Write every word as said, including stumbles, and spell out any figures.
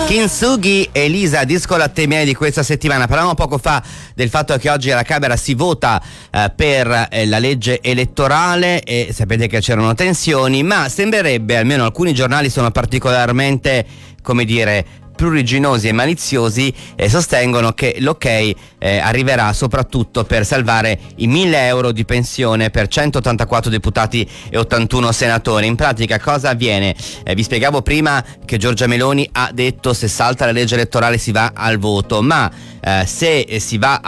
Kintsugi e Elisa, disco latte e miele di questa settimana. Parlavamo poco fa del fatto che oggi alla Camera si vota eh, per eh, la legge elettorale e sapete che c'erano tensioni, ma sembrerebbe, almeno alcuni giornali sono particolarmente, come dire, pruriginosi e maliziosi, e sostengono che l'ok eh, arriverà soprattutto per salvare i mille euro di pensione per centottantaquattro deputati e ottantuno senatori. In pratica cosa avviene? Eh, vi spiegavo prima che Giorgia Meloni ha detto se salta la legge elettorale si va al voto, ma eh, se si va